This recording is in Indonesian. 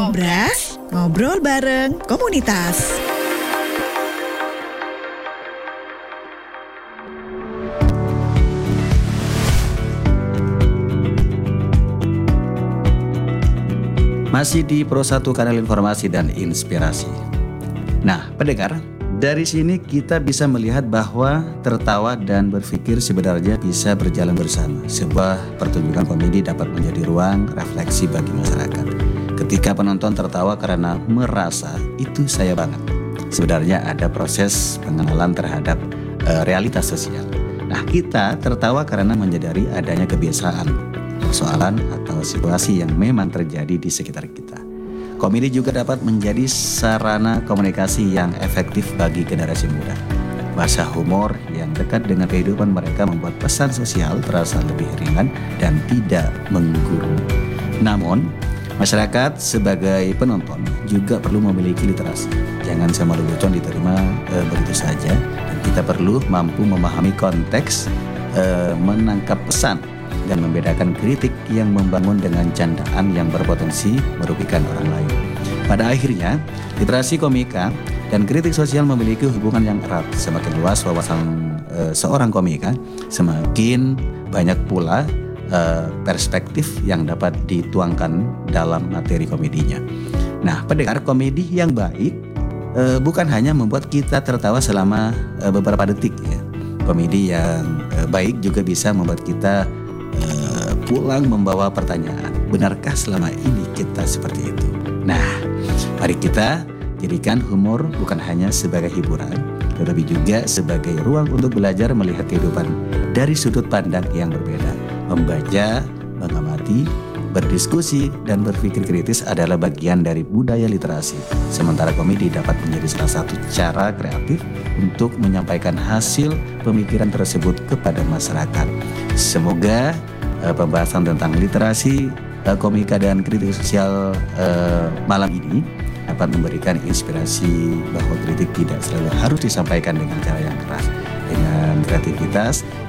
Ngobras, ngobrol bareng komunitas. Masih di Pro 1 Kanal Informasi dan Inspirasi. Nah, pendengar, dari sini kita bisa melihat bahwa tertawa dan berpikir sebenarnya bisa berjalan bersama. Sebuah pertunjukan komedi dapat menjadi ruang refleksi bagi masyarakat. Ketika penonton tertawa karena merasa itu saya banget, sebenarnya ada proses pengenalan terhadap realitas sosial. Nah, kita tertawa karena menyadari adanya kebiasaan, persoalan atau situasi yang memang terjadi di sekitar kita. Komedi juga dapat menjadi sarana komunikasi yang efektif bagi generasi muda. Bahasa humor yang dekat dengan kehidupan mereka membuat pesan sosial terasa lebih ringan dan tidak menggurui. Namun, masyarakat sebagai penonton juga perlu memiliki literasi. Jangan sama lelucon diterima begitu saja, dan kita perlu mampu memahami konteks, menangkap pesan, dan membedakan kritik yang membangun dengan candaan yang berpotensi merugikan orang lain. Pada akhirnya, literasi komika dan kritik sosial memiliki hubungan yang erat. Semakin luas wawasan seorang komika, semakin banyak pula perspektif yang dapat dituangkan dalam materi komedinya. Nah, pendengar, komedi yang baik bukan hanya membuat kita tertawa selama beberapa detik ya. Komedi yang baik juga bisa membuat kita pulang membawa pertanyaan, benarkah selama ini kita seperti itu? Nah, mari kita jadikan humor bukan hanya sebagai hiburan, tetapi juga sebagai ruang untuk belajar melihat kehidupan dari sudut pandang yang berbeda. Membaca, mengamati, berdiskusi, dan berpikir kritis adalah bagian dari budaya literasi. Sementara komedi dapat menjadi salah satu cara kreatif untuk menyampaikan hasil pemikiran tersebut kepada masyarakat. Semoga pembahasan tentang literasi, komika, dan kritik sosial malam ini dapat memberikan inspirasi bahwa kritik tidak selalu harus disampaikan dengan cara yang keras. Dengan kreativitas